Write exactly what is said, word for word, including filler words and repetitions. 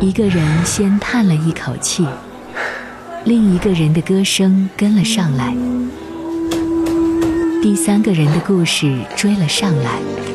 一个人先叹了一口气，另一个人的歌声跟了上来，第三个人的故事追了上来。